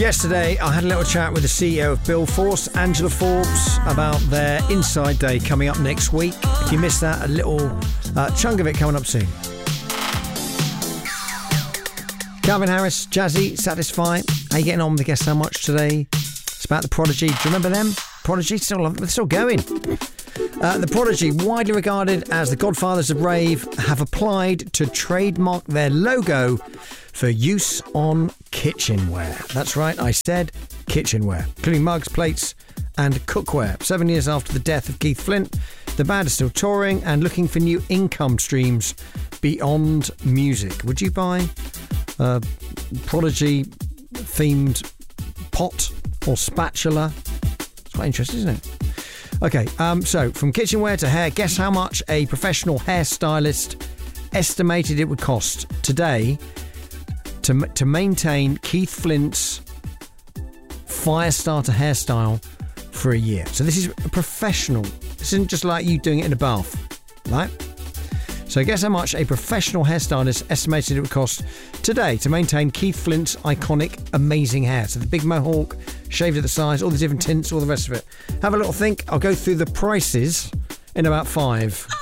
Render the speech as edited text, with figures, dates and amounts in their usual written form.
Yesterday, I had a little chat with the CEO of Billforce, Angela Forbes, about their Inside Day coming up next week. If you missed that, a little chunk of it coming up soon. Calvin Harris, Jazzy, Satisfy. How you getting on with the Guess How Much today? It's about the Prodigy. Do you remember them? Prodigy, still going. The Prodigy, widely regarded as the godfathers of rave, have applied to trademark their logo for use on kitchenware. That's right, I said kitchenware, including mugs, plates and cookware. 7 years after the death of Keith Flint, the band is still touring and looking for new income streams beyond music. Would you buy a Prodigy themed pot or spatula? It's quite interesting, isn't it? Okay, so from kitchenware to hair, guess how much a professional hairstylist estimated it would cost today to maintain Keith Flint's Firestarter hairstyle for a year. So this is a professional. This isn't just like you doing it in a bath, right? So guess how much a professional hairstylist estimated it would cost today to maintain Keith Flint's iconic, amazing hair. So the big mohawk, shaved at the sides, all the different tints, all the rest of it. Have a little think. I'll go through the prices in about 5.